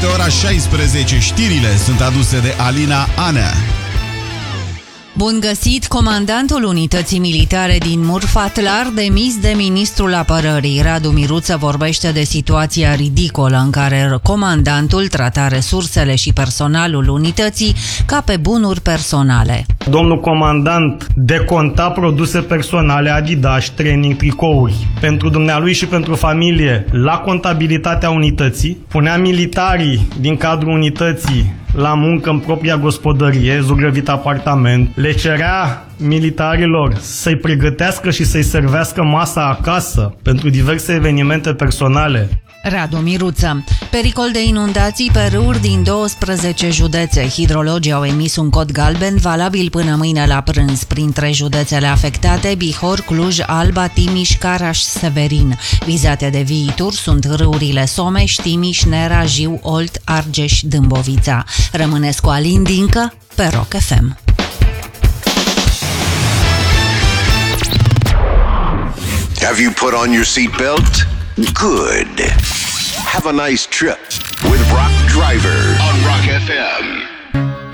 Ora 16, știrile sunt aduse de Alina Anea. Bun găsit! Comandantul unității militare din Murfatlar, demis de ministrul apărării. Radu Miruță vorbește de situația ridicolă în care comandantul trata resursele și personalul unității ca pe bunuri personale. Domnul comandant deconta produse personale, Adidas, training, tricouri pentru dumnealui și pentru familie la contabilitatea unității, punea militarii din cadrul unității la muncă în propria gospodărie, zugrăvit apartament, le cerea militarilor să-i pregătească și să-i servească masa acasă pentru diverse evenimente personale. Radu Miruță. Pericol de inundații pe râuri din 12 județe. Hidrologii au emis un cod galben valabil până mâine la prânz. Printre județele afectate, Bihor, Cluj, Alba, Timiș, Caraș, Severin. Vizate de viitor sunt râurile Someș, Timiș, Nera, Jiu, Olt, Argeș, Dâmbovița. Rămâneți cu Alin Dincă pe Rock FM. Have you put on your seatbelt? Good. Have a nice trip with Rock Driver on Rock FM.